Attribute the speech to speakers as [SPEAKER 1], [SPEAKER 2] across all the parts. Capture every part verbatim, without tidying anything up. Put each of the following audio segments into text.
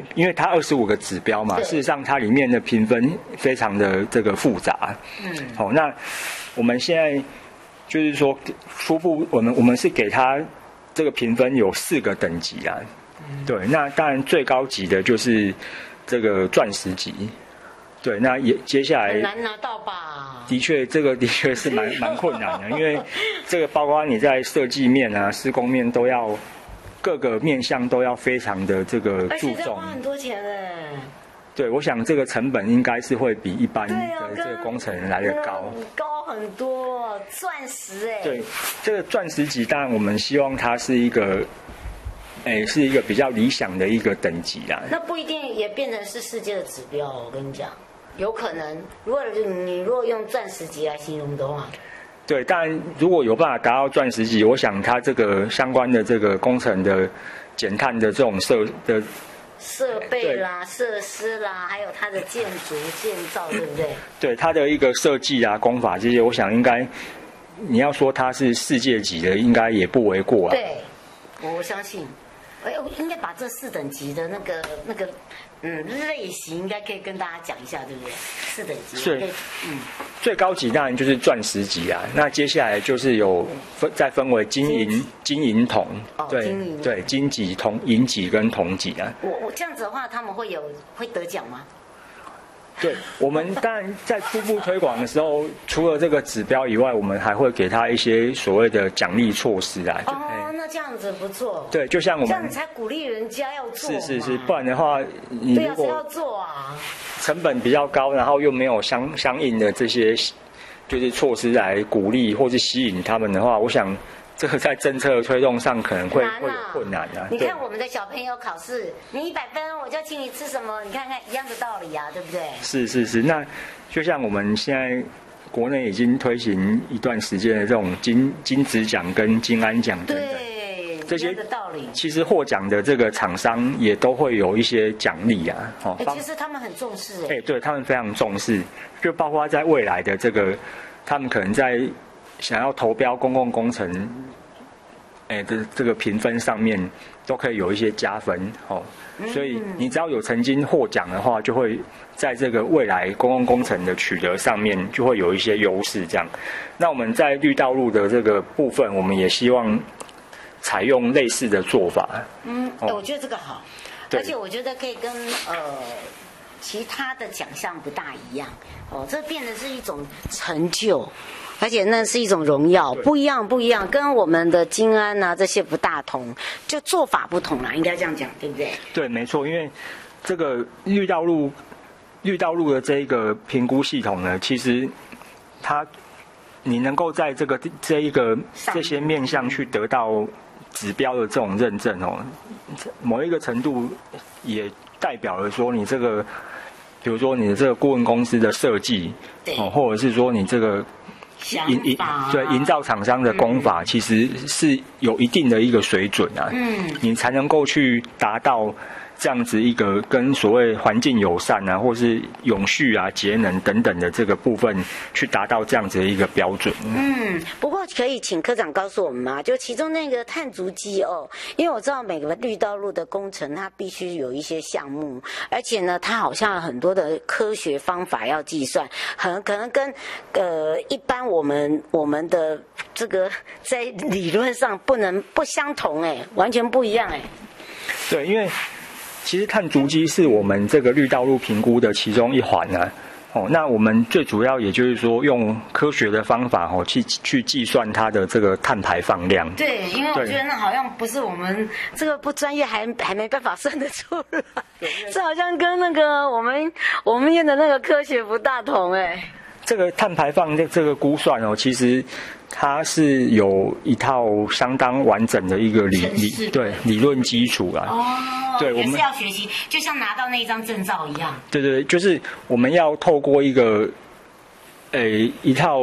[SPEAKER 1] 因为它二十五个指标嘛，事实上它里面的评分非常的这个复杂。嗯，好、哦，那我们现在就是说初步，我们我们是给它这个评分有四个等级啊。嗯、对，那当然最高级的就是这个钻石级。对，那也接下来
[SPEAKER 2] 很难拿到吧？
[SPEAKER 1] 的确，这个的确是蛮蛮困难的，因为这个包括你在设计面啊、施工面都要各个面向都要非常的这个注重，
[SPEAKER 2] 花很多钱哎。
[SPEAKER 1] 对，我想这个成本应该是会比一般的这个工程来得高，
[SPEAKER 2] 高很多，钻石哎。
[SPEAKER 1] 对，这个钻石级当然我们希望它是一个。哎，是一个比较理想的一个等级啦。
[SPEAKER 2] 那不一定也变成是世界的指标，我跟你讲，有可能。如果你如果用钻石级来形容的话，
[SPEAKER 1] 对，当然如果有办法达到钻石级，我想它这个相关的这个工程的减碳的这种设的
[SPEAKER 2] 设备啦、设施啦，还有它的建筑建造，对不对？
[SPEAKER 1] 对，它的一个设计啊、工法这些，我想应该你要说它是世界级的，应该也不为过啊。
[SPEAKER 2] 对，我相信。哎，我应该把这四等级的那个那个嗯类型，应该可以跟大家讲一下，对不对？四等级
[SPEAKER 1] 是，嗯，最高级当然就是钻石级啊。那接下来就是有分再分为金银、金银铜，
[SPEAKER 2] 哦、
[SPEAKER 1] 对
[SPEAKER 2] 金银
[SPEAKER 1] 对，金级、铜、银级跟铜级啊。
[SPEAKER 2] 我我这样子的话，他们会有会得奖吗？
[SPEAKER 1] 对，我们当然在初步推广的时候，除了这个指标以外，我们还会给他一些所谓的奖励措施啊。
[SPEAKER 2] 哦，那这样子不错。
[SPEAKER 1] 对，就像我们
[SPEAKER 2] 这样你才鼓励人家要做。
[SPEAKER 1] 是是是，不然的话，你如果
[SPEAKER 2] 要做啊，
[SPEAKER 1] 成本比较高，然后又没有相相应的这些就是措施来鼓励或是吸引他们的话，我想。这个在政策推动上可能会、啊、会有困难啊。
[SPEAKER 2] 你看我们的小朋友考试，你一百分，我就请你吃什么？你看看一样的道理啊，对不对？
[SPEAKER 1] 是是是，那就像我们现在国内已经推行一段时间的这种金金质奖跟金安奖等等，
[SPEAKER 2] 对
[SPEAKER 1] 这些
[SPEAKER 2] 的道理，
[SPEAKER 1] 其实获奖的这个厂商也都会有一些奖励啊。
[SPEAKER 2] 哦，其实他们很重视哎，
[SPEAKER 1] 哎，对他们非常重视，就包括在未来的这个，他们可能在。想要投标公共工程，哎的这个评分上面都可以有一些加分哦，所以你只要有曾经获奖的话，就会在这个未来公共工程的取得上面就会有一些优势。这样，那我们在绿道路的这个部分，我们也希望采用类似的做法。
[SPEAKER 2] 嗯，哦、我觉得这个好，而且我觉得可以跟呃。其他的奖项不大一样哦，这变得是一种成就，而且那是一种荣耀，不一样不一样，跟我们的金安啊这些不大同，就做法不同啦，应该这样讲，对不对？
[SPEAKER 1] 对，没错，因为这个绿道路绿道路的这一个评估系统呢，其实它你能够在这个这一个这些面向去得到指标的这种认证哦，某一个程度也代表了说你这个。比如说你的这个顾问公司的设计，哦，或者是说你这个营营对营造厂商的工法，嗯、其实是有一定的一个水准啊，嗯，你才能够去达到这样子一个跟所谓环境友善啊，或是永续啊、节能等等的这个部分，去达到这样子的一个标准。
[SPEAKER 2] 嗯，不过可以请科长告诉我们吗？就其中那个碳足迹哦，因为我知道每个绿道路的工程，它必须有一些项目，而且呢，它好像有很多的科学方法要计算，很可能跟呃一般我们我们的这个在理论上不能不相同哎，完全不一样哎。
[SPEAKER 1] 对，因为。其实碳足迹是我们这个绿道路评估的其中一环呢、啊。哦，那我们最主要也就是说用科学的方法哦去去计算它的这个碳排放量。
[SPEAKER 2] 对，因为我觉得那好像不是我们这个不专业还还没办法算得出来，这好像跟那个我们我们念的那个科学不大同哎。
[SPEAKER 1] 这个碳排放的这个估算哦，其实它是有一套相当完整的一个理理对理论基础啊。
[SPEAKER 2] 哦，
[SPEAKER 1] 对，我们
[SPEAKER 2] 也是要学习，就像拿到那一张证照一样。
[SPEAKER 1] 对对，就是我们要透过一个，诶一套，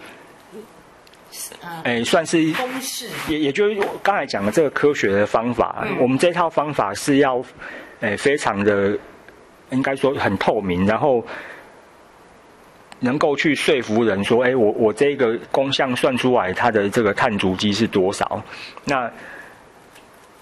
[SPEAKER 1] 诶算是
[SPEAKER 2] 公式，
[SPEAKER 1] 也也就是刚才讲的这个科学的方法，嗯、我们这套方法是要，诶非常的，应该说很透明，然后。能够去说服人说，哎，我我这个工项算出来它的这个碳足迹是多少？那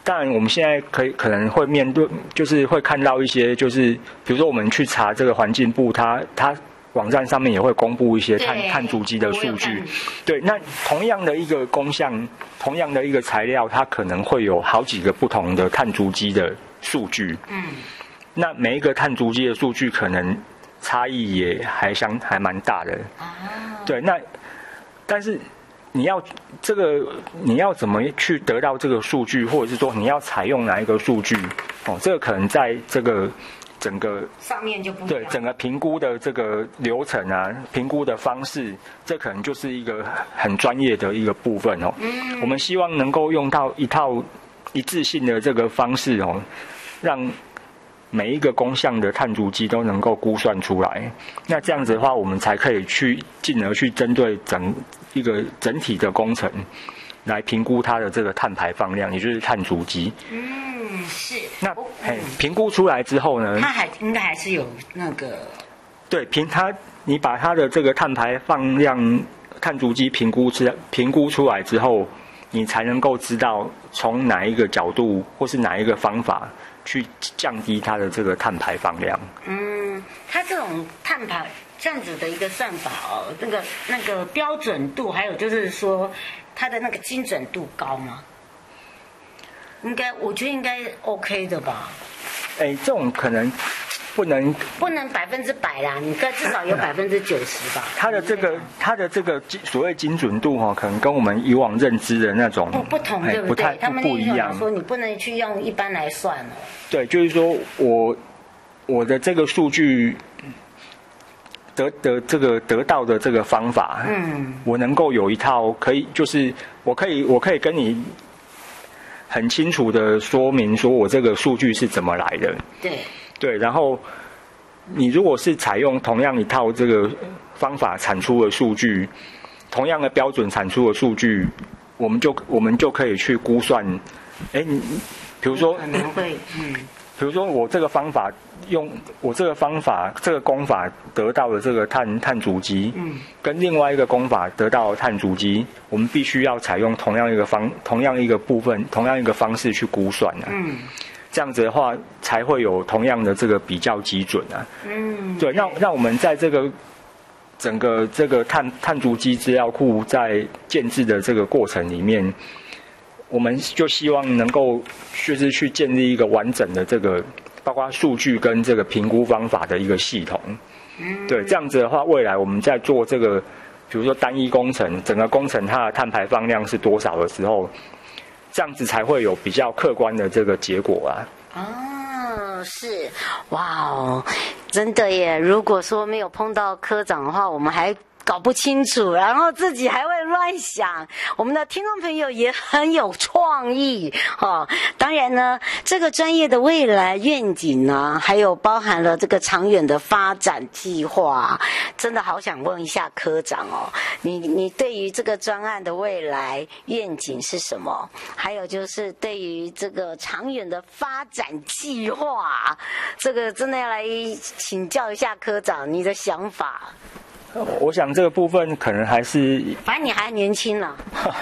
[SPEAKER 1] 当然我们现在可以可能会面对，就是会看到一些，就是比如说我们去查这个环境部，它它网站上面也会公布一些碳碳足迹的数据。对，那同样的一个工项，同样的一个材料，它可能会有好几个不同的碳足迹的数据。嗯，那每一个碳足迹的数据可能差异也还相还蛮大的。啊，对，那但是你要这个你要怎么去得到这个数据，或者是说你要采用哪一个数据？哦，这个可能在这个整个
[SPEAKER 2] 上面就不
[SPEAKER 1] 对整个评估的这个流程啊，评估的方式，这可能就是一个很专业的一个部分哦。嗯，我们希望能够用到一套一致性的这个方式哦，让每一个工项的碳足迹都能够估算出来。那这样子的话，我们才可以去进而去针对整一个整体的工程来评估它的这个碳排放量，也就是碳足迹。
[SPEAKER 2] 嗯，是。
[SPEAKER 1] 那嘿，评估出来之后呢？
[SPEAKER 2] 它还应该还是有那个。
[SPEAKER 1] 对，评它，你把它的这个碳排放量、碳足迹评估出评估出来之后，你才能够知道从哪一个角度或是哪一个方法去降低它的这个碳排放量。
[SPEAKER 2] 嗯，它这种碳排这样子的一个算法哦，那个那个标准度，还有就是说它的那个精准度高吗？应该，我觉得应该 OK 的吧。
[SPEAKER 1] 哎，这种可能不能
[SPEAKER 2] 不能百分之百啦，你该至少有百分之九十吧。
[SPEAKER 1] 它的这个它的这个所谓精准度哈、哦，可能跟我们以往认知的那种
[SPEAKER 2] 不不同，对不对？他们不一样，说你不能去用一般来算哦。
[SPEAKER 1] 对，就是说我我的这个数据得得这个得到的这个方法，嗯，我能够有一套可以，就是我可以我可以跟你很清楚的说明，说我这个数据是怎么来的。
[SPEAKER 2] 对
[SPEAKER 1] 对，然后你如果是采用同样一套这个方法产出的数据，同样的标准产出的数据，我们就我们就可以去估算，哎，你比如说
[SPEAKER 2] 可能会嗯。
[SPEAKER 1] 比如说我这个方法用我这个方法这个工法得到的这个碳碳足迹，嗯，跟另外一个工法得到的碳足迹，我们必须要采用同样一个方同样一个部分同样一个方式去估算啊，嗯，这样子的话才会有同样的这个比较基准啊，嗯，对，让让我们在这个整个这个碳碳足迹资料库在建制的这个过程里面。我们就希望能够就是去建立一个完整的这个，包括数据跟这个评估方法的一个系统。嗯，对，这样子的话，未来我们在做这个，比如说单一工程，整个工程它的碳排放量是多少的时候，这样子才会有比较客观的这个结果啊。
[SPEAKER 2] 哦，是，哇哦，真的耶！如果说没有碰到科长的话，我们还搞不清楚，然后自己还会乱想。我们的听众朋友也很有创意哦。当然呢，这个专业的未来愿景呢，还有包含了这个长远的发展计划，真的好想问一下科长哦，你你对于这个专案的未来愿景是什么？还有就是对于这个长远的发展计划，这个真的要来请教一下科长你的想法。
[SPEAKER 1] 我想这个部分可能还是，
[SPEAKER 2] 反正你还年轻了。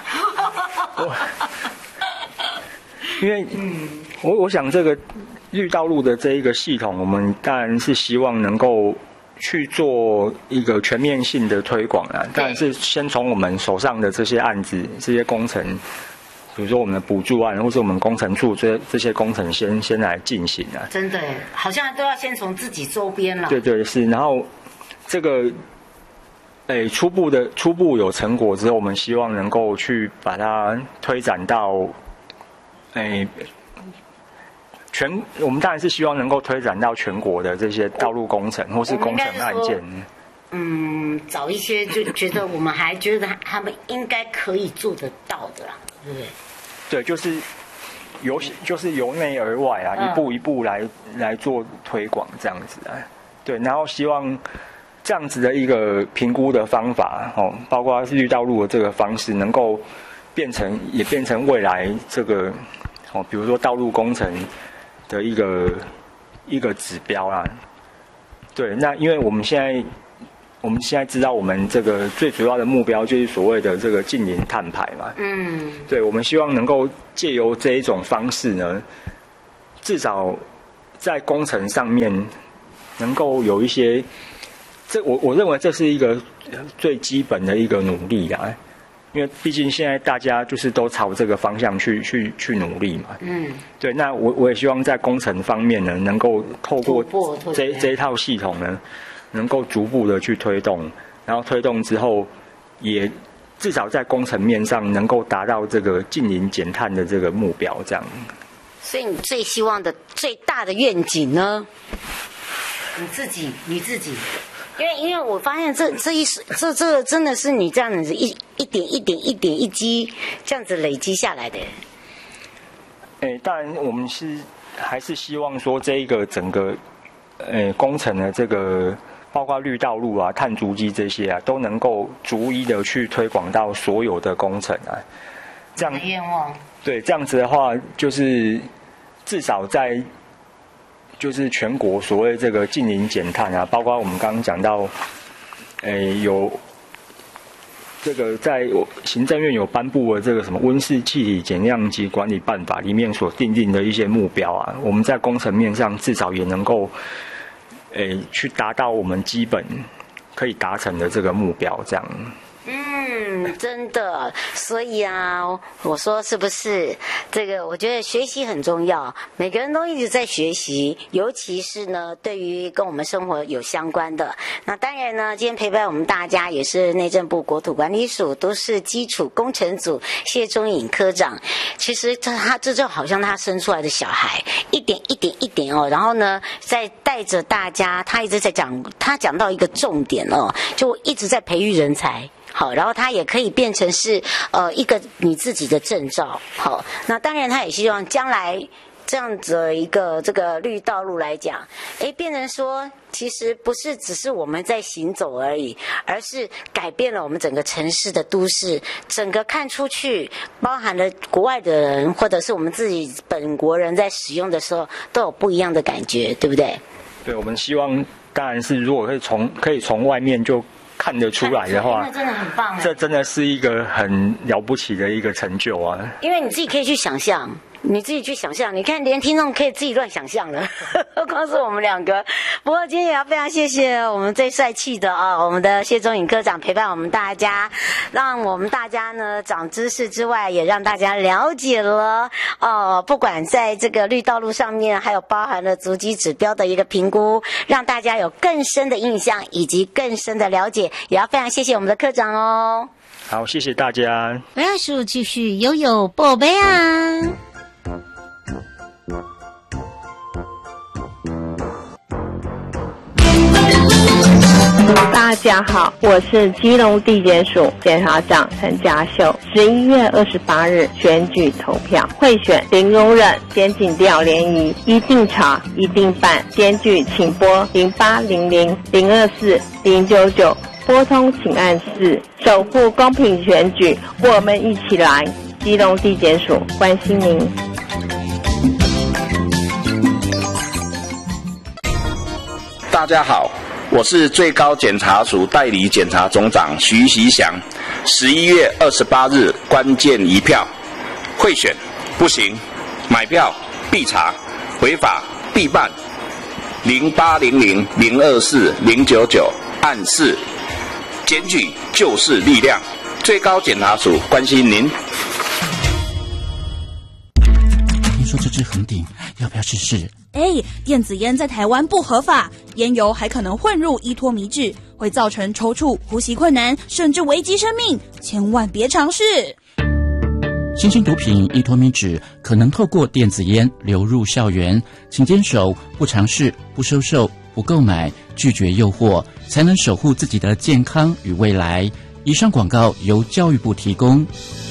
[SPEAKER 1] 因为，嗯，我我想这个绿道路的这一个系统，我们当然是希望能够去做一个全面性的推广啊。当然是先从我们手上的这些案子、这些工程，比如说我们的补助案，或是我们工程处这这些工程先先来进行啊。
[SPEAKER 2] 真的，好像都要先从自己周边了。
[SPEAKER 1] 对对是，然后这个。诶，初步的初步有成果之后，我们希望能够去把它推展到，诶，全我们当然是希望能够推展到全国的这些道路工程或是工程案件。
[SPEAKER 2] 嗯，找一些就觉得我们还觉得他们应该可以做得到的啦，对不对？
[SPEAKER 1] 对，就是由就是由内而外啊，嗯、一步一步来来做推广这样子啊。对，然后希望。这样子的一个评估的方法，哦，包括绿道路的这个方式，能够变成也变成未来这个，哦，比如说道路工程的一个一个指标啊。对，那因为我们现在我们现在知道，我们这个最主要的目标就是所谓的这个近零碳排嘛。
[SPEAKER 2] 嗯，
[SPEAKER 1] 对，我们希望能够借由这一种方式呢，至少在工程上面能够有一些，这我我认为这是一个最基本的一个努力啦。因为毕竟现在大家就是都朝这个方向去去去努力嘛。嗯，对。那我我也希望在工程方面呢，能够透过这这一套系统呢，能够逐步的去推动，然后推动之后，也至少在工程面上能够达到这个近零减碳的这个目标，这样。
[SPEAKER 2] 所以你最希望的最大的愿景呢？你自己，你自己。因为因为我发现这这一这这真的是你这样子一一点一点一点一积这样子累积下来的。
[SPEAKER 1] 诶，当然我们是还是希望说这一个整个诶工程的这个包括绿道路啊、碳足迹这些啊，都能够逐一的去推广到所有的工程啊。这样
[SPEAKER 2] 愿望。对，
[SPEAKER 1] 这样子的话，就是至少在。就是全国所谓这个近零减碳啊，包括我们刚刚讲到，诶、欸、有这个在行政院有颁布的这个什么温室气体减量及管理办法里面所订定的一些目标啊，我们在工程面上至少也能够，诶、欸、去达到我们基本可以达成的这个目标，这样。
[SPEAKER 2] 嗯，真的，所以啊，我说是不是这个？我觉得学习很重要，每个人都一直在学习，尤其是呢，对于跟我们生活有相关的。那当然呢，今天陪伴我们大家也是内政部国土管理署都市基础工程组谢钟颖科长。其实这他这就好像他生出来的小孩，一点一点一点哦，然后呢，再带着大家，他一直在讲，他讲到一个重点哦，就一直在培育人才。好，然后它也可以变成是呃一个你自己的证照。好，那当然他也希望将来这样子的一个这个绿道路来讲，诶，变成说其实不是只是我们在行走而已，而是改变了我们整个城市的都市，整个看出去，包含了国外的人或者是我们自己本国人在使用的时候都有不一样的感觉，对不对？
[SPEAKER 1] 对，我们希望当然是如果可以从可以从外面就看得出来的话，
[SPEAKER 2] 那真的很棒。
[SPEAKER 1] 这真的是一个很了不起的一个成就啊！
[SPEAKER 2] 因为你自己可以去想象，你自己去想象，你看连听众可以自己乱想象了，何况是我们两个。不过今天也要非常谢谢我们最帅气的啊，我们的谢钟颖科长陪伴我们大家，让我们大家呢长知识之外，也让大家了解了哦，不管在这个绿道路上面，还有包含了足迹指标的一个评估，让大家有更深的印象以及更深的了解，也要非常谢谢我们的科长哦。
[SPEAKER 1] 好，谢谢大家。
[SPEAKER 3] 维尔叔继续悠悠宝贝啊。
[SPEAKER 4] 大家好，我是基隆地检署检察长陈家秀。十一月二十八日选举投票，贿选零容忍，检警调联谊，一定查，一定办。检举请拨零八零零零二四零九九，拨通请按四，守护公平选举，我们一起来。基隆地检署关心您。
[SPEAKER 5] 大家好，我是最高检察署代理检察总长徐习祥。十一月二十八日关键一票，贿选不行，买票必查，违法必办。零八零零零二四零九九按四，检举就是力量。最高检察署关心您。
[SPEAKER 6] 听说这支横顶，要不要试试？
[SPEAKER 7] 哎，电子烟在台湾不合法，烟油还可能混入依托醚质，会造成抽搐、呼吸困难，甚至危及生命，千万别尝试。
[SPEAKER 6] 新型毒品依托醚质可能透过电子烟流入校园，请坚守不尝试、不收受、不购买，拒绝诱惑，才能守护自己的健康与未来。以上广告由教育部提供。